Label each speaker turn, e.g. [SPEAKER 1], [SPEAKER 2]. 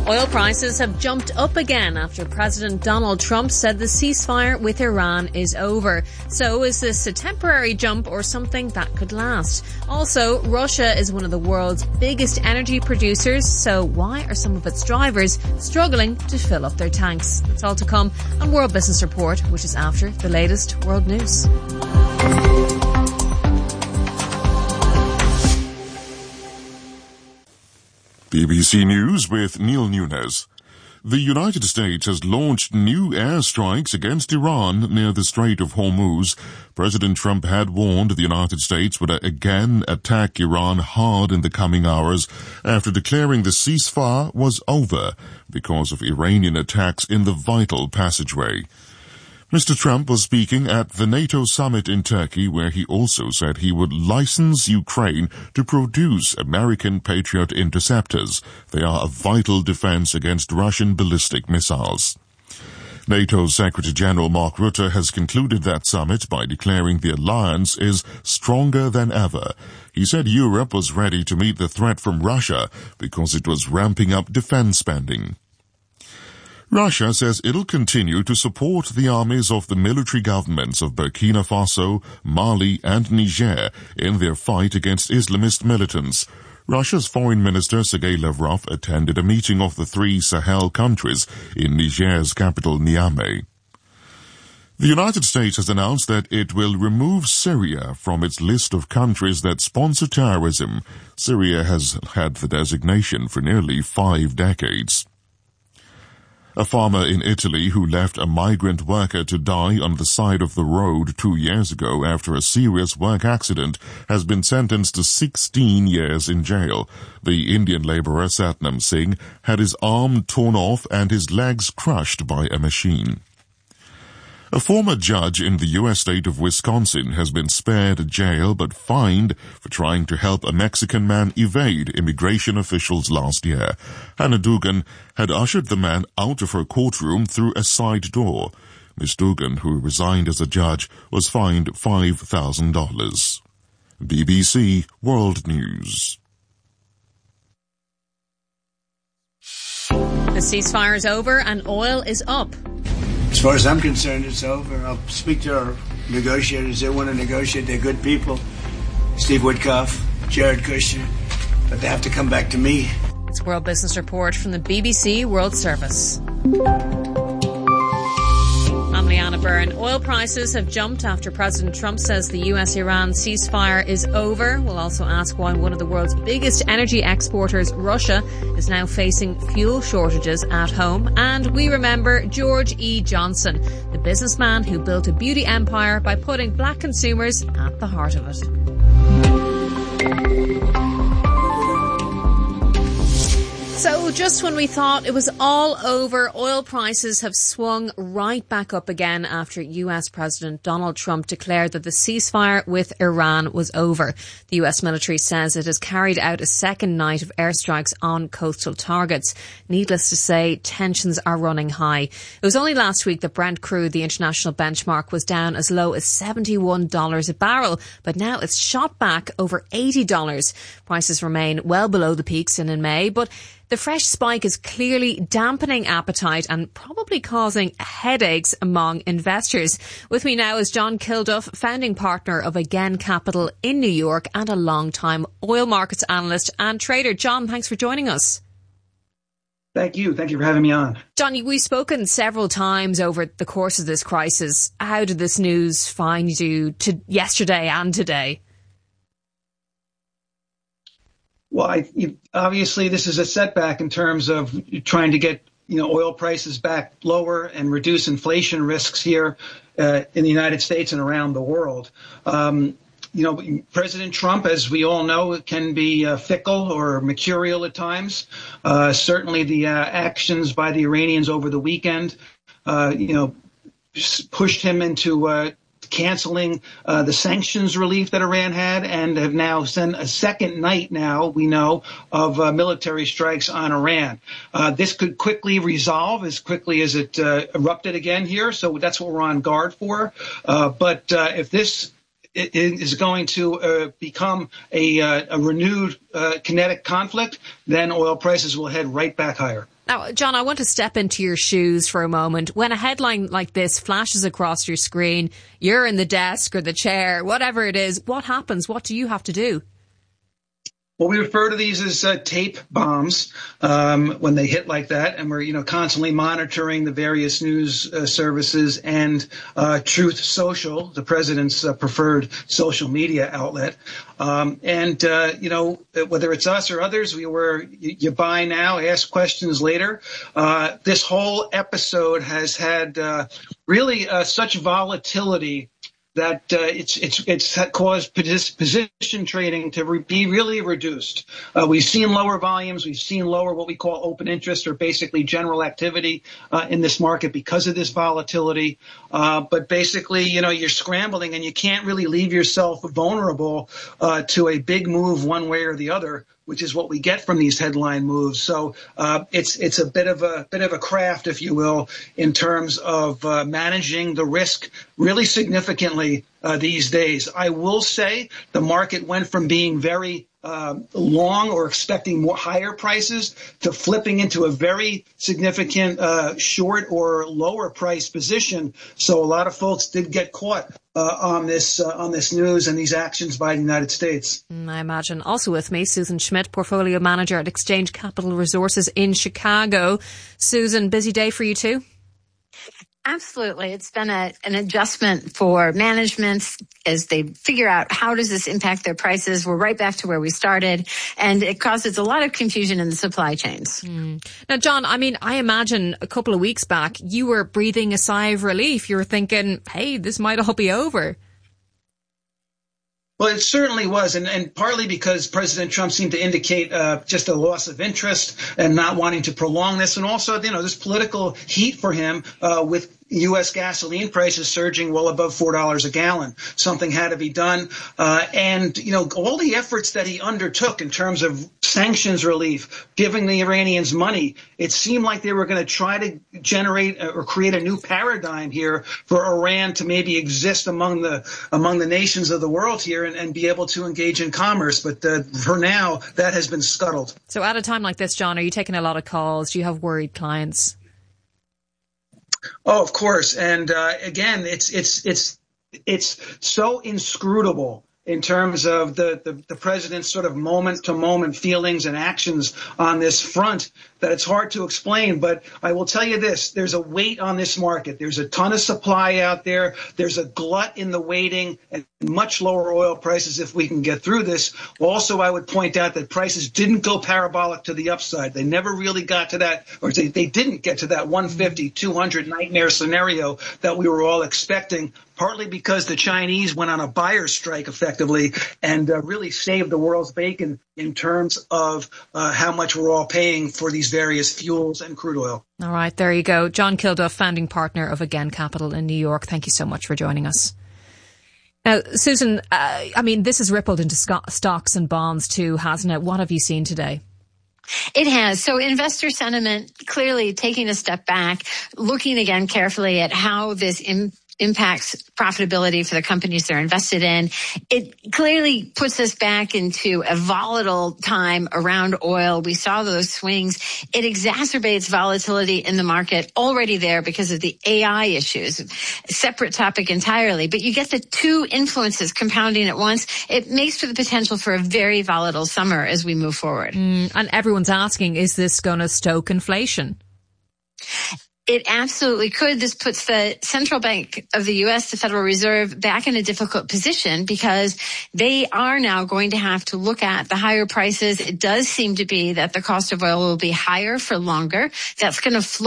[SPEAKER 1] Oil prices have jumped up again after President Donald Trump said the ceasefire with Iran is over. So is this a temporary jump or something that could last? Also, Russia is one of the world's biggest energy producers, so why are some of its drivers struggling to fill up their tanks? It's all to come on World Business Report, which is after the latest world news.
[SPEAKER 2] BBC News with Neil Nunes. The United States has launched new airstrikes against Iran near the Strait of Hormuz. President Trump had warned the United States would again attack Iran hard in the coming hours after declaring the ceasefire was over because of Iranian attacks in the vital passageway. Mr. Trump was speaking at the NATO summit in Turkey, where he also said he would license Ukraine to produce American Patriot interceptors. They are a vital defense against Russian ballistic missiles. NATO Secretary General Mark Rutte has concluded that summit by declaring the alliance is stronger than ever. He said Europe was ready to meet the threat from Russia because it was ramping up defense spending. Russia says it'll continue to support the armies of the military governments of Burkina Faso, Mali and Niger in their fight against Islamist militants. Russia's Foreign Minister Sergei Lavrov attended a meeting of the three Sahel countries in Niger's capital Niamey. The United States has announced that it will remove Syria from its list of countries that sponsor terrorism. Syria has had the designation for nearly 5 decades. A farmer in Italy who left a migrant worker to die on the side of the road 2 years ago after a serious work accident has been sentenced to 16 years in jail. The Indian labourer Satnam Singh had his arm torn off and his legs crushed by a machine. A former judge in the U.S. state of Wisconsin has been spared jail but fined for trying to help a Mexican man evade immigration officials last year. Hannah Dugan had ushered the man out of her courtroom through a side door. Ms. Dugan, who resigned as a judge, was fined $5,000. BBC World News.
[SPEAKER 1] The ceasefire is over and oil is up.
[SPEAKER 3] As far as I'm concerned, it's over. I'll speak to our negotiators. They want to negotiate. They're good people. Steve Witkoff, Jared Kushner. But they have to come back to me.
[SPEAKER 1] It's World Business Report from the BBC World Service. I'm Leanna Byrne. Oil prices have jumped after President Trump says the US-Iran ceasefire is over. We'll also ask why one of the world's biggest energy exporters, Russia, is now facing fuel shortages at home. And we remember George E. Johnson, the businessman who built a beauty empire by putting black consumers at the heart of it. So just when we thought it was all over, oil prices have swung right back up again after US President Donald Trump declared that the ceasefire with Iran was over. The US military says it has carried out a second night of airstrikes on coastal targets. Needless to say, tensions are running high. It was only last week that Brent crude, the international benchmark, was down as low as $71 a barrel, but now it's shot back over $80. Prices remain well below the peaks seen in May, but the fresh spike is clearly dampening appetite and probably causing headaches among investors. With me now is John Kilduff, founding partner of Again Capital in New York and a long-time oil markets analyst and trader. John, thanks for joining us.
[SPEAKER 4] Thank you. Thank you for having me on.
[SPEAKER 1] John, we've spoken several times over the course of this crisis. How did this news find you yesterday and today?
[SPEAKER 4] Well, obviously this is a setback in terms of trying to get oil prices back lower and reduce inflation risks here in the United States and around the world. President Trump, as we all know, can be fickle or mercurial at times. Certainly the actions by the Iranians over the weekend, pushed him into canceling the sanctions relief that Iran had, and have now sent a second night now, we know, of military strikes on Iran. This could quickly resolve as quickly as it erupted again here, so that's what we're on guard for. But if this is going to become a renewed kinetic conflict, then oil prices will head right back higher.
[SPEAKER 1] Now, John, I want to step into your shoes for a moment. When a headline like this flashes across your screen, you're in the desk or the chair, whatever it is, what happens? What do you have to do?
[SPEAKER 4] Well, we refer to these as tape bombs when they hit like that, and we're constantly monitoring the various news services and Truth Social, the president's preferred social media outlet. Whether it's us or others, you buy now, ask questions later. This whole episode has had really such volatility that it's caused position trading to be really reduced. We've seen lower volumes. We've seen lower what we call open interest, or basically general activity in this market because of this volatility. But basically, you're scrambling and you can't really leave yourself vulnerable to a big move one way or the other, which is what we get from these headline moves. So it's a bit of a craft, if you will, in terms of managing the risk really significantly these days. I will say the market went from being very long or expecting more higher prices to flipping into a very significant short or lower price position. So a lot of folks did get caught on this news and these actions by the United States.
[SPEAKER 1] I imagine. Also with me, Susan Schmidt, portfolio manager at Exchange Capital Resources in Chicago. Susan, busy day for you too?
[SPEAKER 5] Absolutely. It's been an adjustment for managements as they figure out how does this impact their prices. We're right back to where we started, and it causes a lot of confusion in the supply chains.
[SPEAKER 1] Now, John, I imagine a couple of weeks back, you were breathing a sigh of relief. You were thinking, hey, this might all be over.
[SPEAKER 4] Well, it certainly was, and partly because President Trump seemed to indicate just a loss of interest and not wanting to prolong this, and also, this political heat for him with U.S. gasoline prices surging well above $4 a gallon. Something had to be done. And all the efforts that he undertook in terms of sanctions relief, giving the Iranians money, it seemed like they were going to try to generate or create a new paradigm here for Iran to maybe exist among the nations of the world here and be able to engage in commerce. But for now, that has been scuttled.
[SPEAKER 1] So at a time like this, John, are you taking a lot of calls? Do you have worried clients?
[SPEAKER 4] Oh, of course. And again, it's so inscrutable in terms of the president's sort of moment-to-moment feelings and actions on this front that it's hard to explain. But I will tell you this, there's a weight on this market. There's a ton of supply out there. There's a glut in the waiting and much lower oil prices if we can get through this. Also, I would point out that prices didn't go parabolic to the upside. They never really got to that, or they didn't get to that 150, 200 nightmare scenario that we were all expecting, partly because the Chinese went on a buyer's strike effectively and really saved the world's bacon in terms of how much we're all paying for these various fuels and crude oil.
[SPEAKER 1] All right, there you go. John Kilduff, founding partner of Again Capital in New York. Thank you so much for joining us. Now, Susan, this has rippled into stocks and bonds too, hasn't it? What have you seen today?
[SPEAKER 5] It has. So investor sentiment clearly taking a step back, looking again carefully at how this impacts profitability for the companies they're invested in. It clearly puts us back into a volatile time around oil. We saw those swings. It exacerbates volatility in the market already there because of the AI issues. Separate topic entirely, but you get the two influences compounding at once. It makes for the potential for a very volatile summer as we move forward.
[SPEAKER 1] And everyone's asking, is this going to stoke inflation?
[SPEAKER 5] It absolutely could. This puts the Central Bank of the U.S., the Federal Reserve, back in a difficult position because they are now going to have to look at the higher prices. It does seem to be that the cost of oil will be higher for longer. That's going to flow